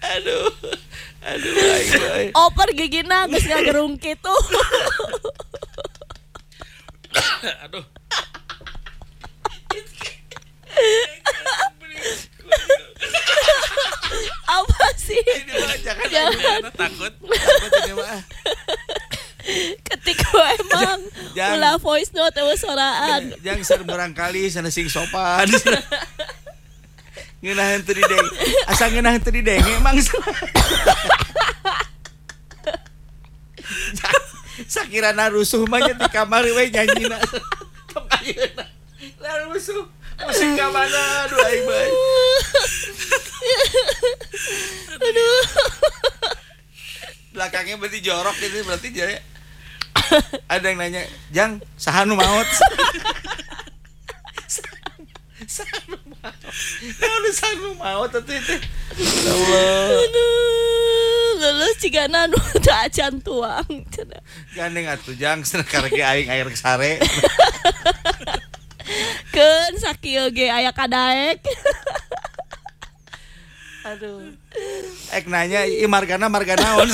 Aduh. Baik. Oper gigina geus ngagerung kitu. Aduh. Apa sih? Ini mah jangan takut ini mah. Ketika emang ulah voice note eueuh soraan. Jang sareng kali sana sing sopan. Ngeunaheun teu dideng. Asa ngeunaheun teu dideng emang. Sakirana rusuh mah nya di kamar we nyanyina. Tong ayeuna. Lah rusuh. Musik ka mana? Aduh aing bae. Aduh. Belakangnya berarti jorok gitu berarti jadi ada yang nanya, "Jang, saha nu maot?" Sanu maot atuh teh. Allah. Lulus cigana nu teu acan tuang cenah. Gandeng atuh Jang, karek aing air sare. Keun sakieu ge aya kadaek. Aduh. Ek nanya, "Ieu margana naon?"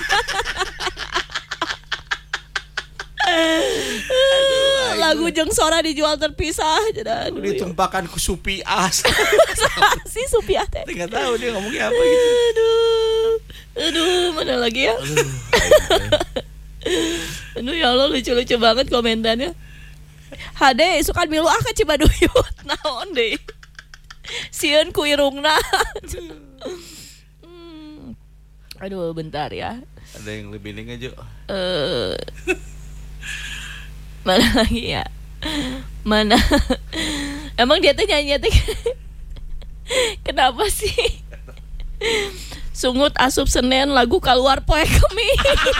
Lagu jeung sora dijual terpisah cenah. Ditumpakan ku Supi As. Si Supi teh. Enggak tahu dia ngomongnya apa gitu. Aduh, mana lagi ya? Aduh ya Allah, lucu-lucu banget komentarnya. Hade sukan milu ka Cibaduyut naon deui. Sieun ku irungna. Aduh, bentar ya. Ada yang lebih ning aja. Mana lagi ya? Mana? Emang dia tuh nyanyi teh kenapa sih? Sungut asup Senen lagu keluar poe Kemis.